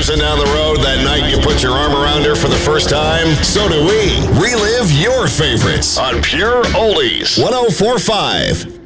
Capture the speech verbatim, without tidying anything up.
cruising down the road that night you put your arm around her for the first time? So do we. Relive your favorites on Pure Oldies. one oh four point five.